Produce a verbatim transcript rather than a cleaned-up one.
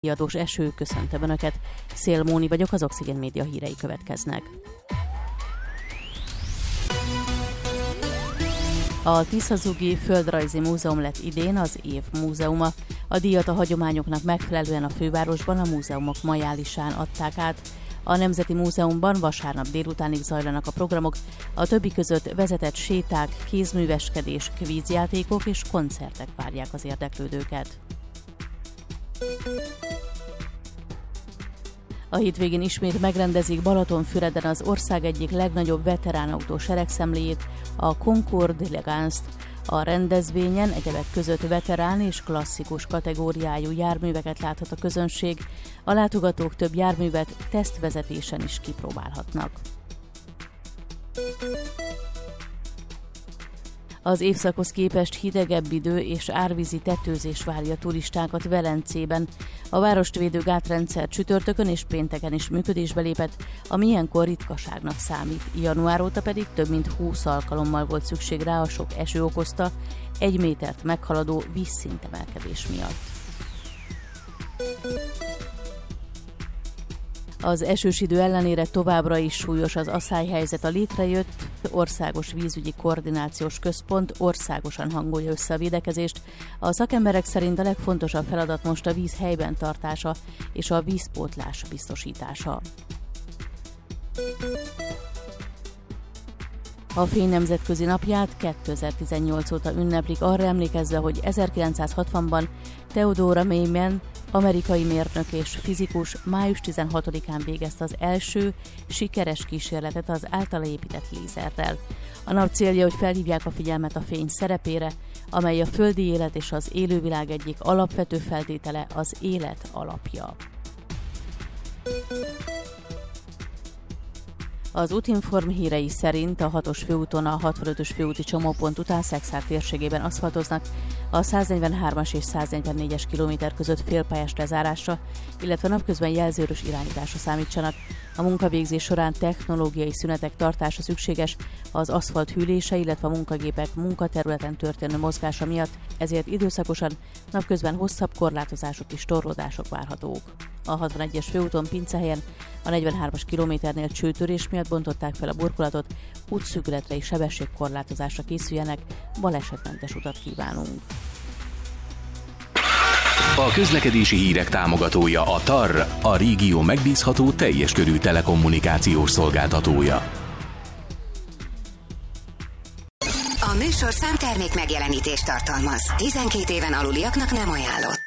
Riadós eső köszöntöm Önöket. Szél Móni vagyok, az Oxigén Média hírei következnek. A Tiszazugi Földrajzi Múzeum lett idén az év múzeuma. A díjat a hagyományoknak megfelelően a fővárosban a múzeumok majálisán adták át. A Nemzeti Múzeumban vasárnap délutánig zajlanak a programok, a többi között vezetett séták, kézműveskedés, kvízjátékok és koncertek várják az érdeklődőket. A hétvégén ismét megrendezik Balatonfüreden az ország egyik legnagyobb veteránautó seregszemléjét, a Concours d'Elegance-t. A rendezvényen egyebek között veterán és klasszikus kategóriájú járműveket láthat a közönség, a látogatók több járművet tesztvezetésen is kipróbálhatnak. Az évszakhoz képest hidegebb idő és árvízi tetőzés várja turistákat Velencében. A várost védő gátrendszer csütörtökön és pénteken is működésbe lépett, ami ilyenkor ritkaságnak számít. Január óta pedig több mint húsz alkalommal volt szükség rá a sok eső okozta, egy métert meghaladó vízszintemelkedés miatt. Az esős idő ellenére továbbra is súlyos az aszályhelyzet. A létrejött Országos Vízügyi Koordinációs Központ országosan hangolja össze a védekezést. A szakemberek szerint a legfontosabb feladat most a víz helyben tartása és a vízpótlás biztosítása. A Fény nemzetközi napját kétezer-tizennyolc óta ünneplik, arra emlékezve, hogy ezerkilencszázhatvanban Theodore Maiman, amerikai mérnök és fizikus május tizenhatodikán végezte az első sikeres kísérletet az általa épített lézerrel. A nap célja, hogy felhívják a figyelmet a fény szerepére, amely a földi élet és az élővilág egyik alapvető feltétele, az élet alapja. Az Útinform hírei szerint a hatos főúton a hatvanötös főúti csomópont után Szekszárd térségében aszfaltoznak, a száznegyvenhármas és száznegyvennégyes kilométer között félpályás lezárásra, illetve napközben jelzőrös irányításra számítsanak. A munkavégzés során technológiai szünetek tartása szükséges az aszfalt hűlése, illetve a munkagépek munkaterületen történő mozgása miatt, ezért időszakosan napközben hosszabb korlátozások és torlódások várhatók. A hatvanegyes főúton Pincehelyen a negyvenhármas kilométernél csőtörés miatt bontották fel a burkolatot, útszűkületre és sebességkorlátozásra készüljenek, balesetmentes utat kívánunk. A közlekedési hírek támogatója a té á er, a régió megbízható teljes körű telekommunikációs szolgáltatója. A műsorszám termék megjelenítést tartalmaz. tizenkét éven aluliaknak nem ajánlott.